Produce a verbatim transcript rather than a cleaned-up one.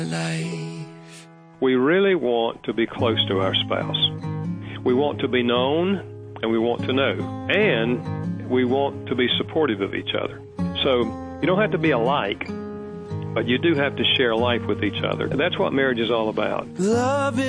life. We really want to be close to our spouse. We want to be known, and we want to know, and we want to be supportive of each other. So you don't have to be alike, but you do have to share life with each other. And that's what marriage is all about. Love